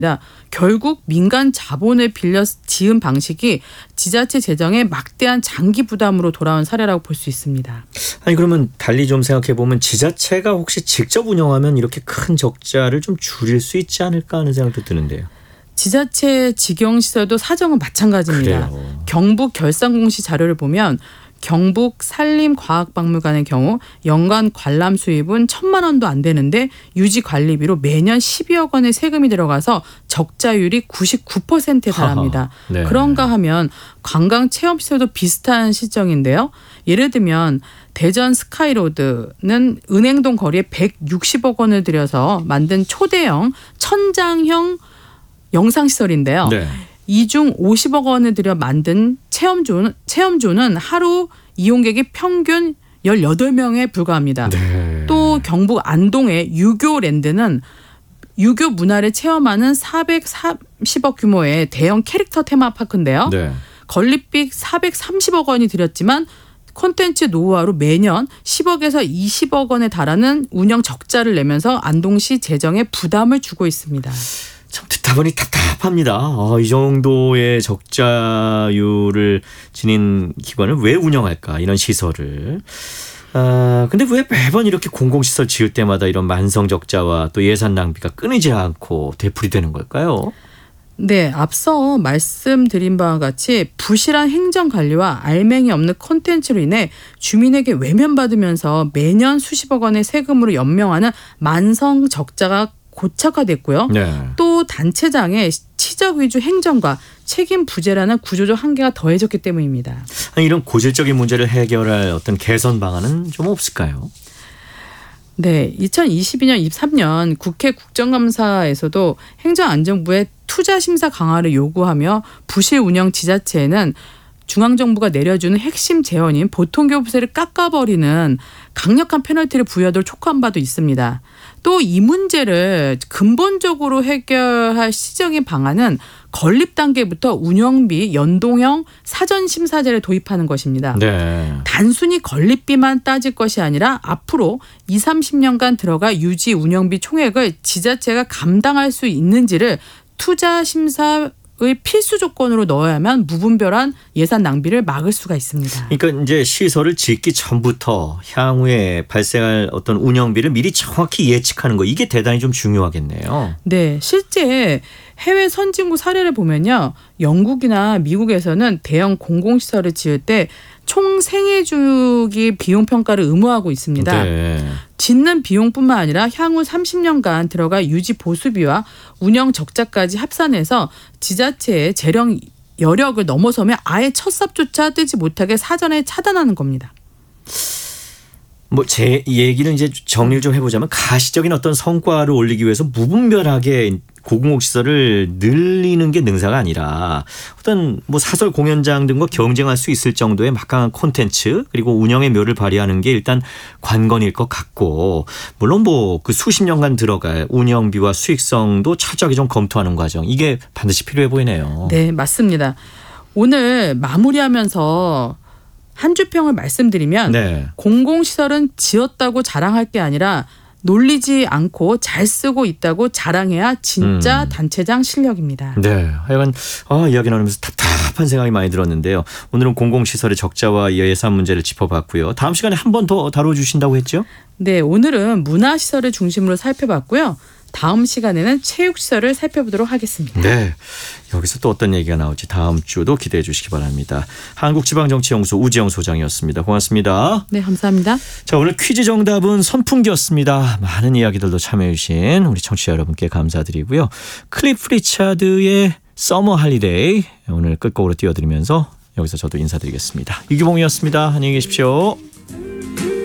결국 민간 자본을 빌려 지은 방식이 지자체 재정에 막대한 장기 부담으로 돌아온 사례라고 볼 수 있습니다. 아니 그러면 달리 좀 생각해 보면 지자체가 혹시 직접 운영하면 이렇게 큰 적자를 좀 줄일 수 있지 않을까 하는 생각도 드는데요. 지자체 직영시설도 사정은 마찬가지입니다. 그래요. 경북 결산공시 자료를 보면 경북 산림과학박물관의 경우 연간 관람 수입은 1,000만 원도 안 되는데 유지 관리비로 매년 12억 원의 세금이 들어가서 적자율이 99%에 달합니다. 네. 그런가 하면 관광 체험시설도 비슷한 실정인데요. 예를 들면 대전 스카이로드는 은행동 거리에 160억 원을 들여서 만든 초대형 천장형 영상시설인데요. 네. 이 중 50억 원을 들여 만든 체험존은 하루 이용객이 평균 18명에 불과합니다. 네. 또 경북 안동의 유교랜드는 유교 문화를 체험하는 430억 규모의 대형 캐릭터 테마파크인데요. 네. 건립비 430억 원이 들였지만 콘텐츠 노후화로 매년 10억에서 20억 원에 달하는 운영 적자를 내면서 안동시 재정에 부담을 주고 있습니다. 참 듣다 보니 답답합니다. 이 정도의 적자율을 지닌 기관을 왜 운영할까 이런 시설을. 근데 왜 매번 이렇게 공공시설 지을 때마다 이런 만성 적자와 또 예산 낭비가 끊이지 않고 되풀이되는 걸까요? 네, 앞서 말씀드린 바와 같이 부실한 행정관리와 알맹이 없는 콘텐츠로 인해 주민에게 외면받으면서 매년 수십억 원의 세금으로 연명하는 만성 적자가 고착화됐고요. 네. 또 단체장의 치적 위주 행정과 책임 부재라는 구조적 한계가 더해졌기 때문입니다. 아니, 이런 고질적인 문제를 해결할 어떤 개선 방안은 좀 없을까요? 네, 2022년, 23년 국회 국정감사에서도 행정안전부의 투자심사 강화를 요구하며 부실 운영 지자체에는 중앙정부가 내려주는 핵심 재원인 보통교부세를 깎아버리는 강력한 페널티를 부여하도록 촉구한 바도 있습니다. 또 이 문제를 근본적으로 해결할 시적인 방안은 건립 단계부터 운영비 연동형 사전심사제를 도입하는 것입니다. 네. 단순히 건립비만 따질 것이 아니라 앞으로 20-30년간 들어갈 유지 운영비 총액을 지자체가 감당할 수 있는지를 투자심사의 필수 조건으로 넣어야만 무분별한 예산 낭비를 막을 수가 있습니다. 그러니까 이제 시설을 짓기 전부터 향후에 발생할 어떤 운영비를 미리 정확히 예측하는 거 이게 대단히 좀 중요하겠네요. 네, 실제 해외 선진국 사례를 보면요, 영국이나 미국에서는 대형 공공시설을 지을 때 총 생애 주기 비용 평가를 의무화하고 있습니다. 네. 짓는 비용뿐만 아니라 향후 30년간 들어갈 유지 보수비와 운영 적자까지 합산해서 지자체의 재정 여력을 넘어서면 아예 첫 삽조차 뜨지 못하게 사전에 차단하는 겁니다. 뭐 제 얘기는 이제 정리를 좀 해보자면 가시적인 어떤 성과를 올리기 위해서 무분별하게 고공시설을 늘리는 게 능사가 아니라 어떤 뭐 사설 공연장 등과 경쟁할 수 있을 정도의 막강한 콘텐츠 그리고 운영의 묘를 발휘하는 게 일단 관건일 것 같고 물론 뭐 그 수십 년간 들어갈 운영비와 수익성도 철저하게 좀 검토하는 과정 이게 반드시 필요해 보이네요. 네, 맞습니다. 오늘 마무리하면서 한 줄평을 말씀드리면 네. 공공시설은 지었다고 자랑할 게 아니라 놀리지 않고 잘 쓰고 있다고 자랑해야 진짜 단체장 실력입니다. 네, 하여간 이야기 나누면서 답답한 생각이 많이 들었는데요. 오늘은 공공시설의 적자와 예산 문제를 짚어봤고요. 다음 시간에 한 번 더 다뤄주신다고 했죠? 네, 오늘은 문화시설을 중심으로 살펴봤고요. 다음 시간에는 체육시설을 살펴보도록 하겠습니다. 네, 여기서 또 어떤 얘기가 나올지 다음 주도 기대해 주시기 바랍니다. 한국지방정치연구소 우지영 소장이었습니다. 고맙습니다. 네, 감사합니다. 자, 오늘 퀴즈 정답은 선풍기였습니다. 많은 이야기들도 참여해 주신 우리 청취자 여러분께 감사드리고요. 클리프 리차드의 서머 할리데이 오늘 끝곡으로 띄워드리면서 여기서 저도 인사드리겠습니다. 유규봉이었습니다. 안녕히 계십시오.